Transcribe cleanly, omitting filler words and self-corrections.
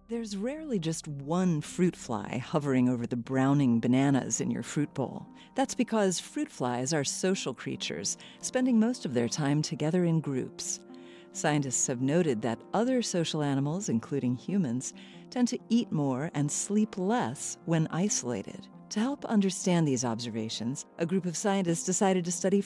There's rarely just one fruit fly hovering over the browning bananas in your fruit bowl. That's because fruit flies are social creatures, spending most of their time together in groups. Scientists have noted that other social animals, including humans, tend to eat more and sleep less when isolated. To help understand these observations, a group of scientists decided to study